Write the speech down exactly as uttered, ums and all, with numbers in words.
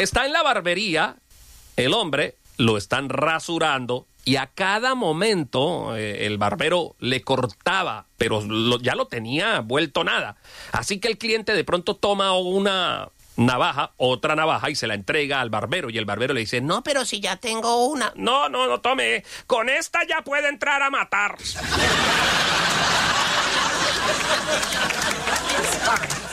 Está en la barbería, el hombre lo están rasurando y a cada momento eh, el barbero le cortaba, pero lo, ya lo tenía vuelto nada. Así que el cliente de pronto toma una navaja, otra navaja, y se la entrega al barbero, y el barbero le dice, no, pero si ya tengo una. No, no, no, tome, con esta ya puede entrar a matar.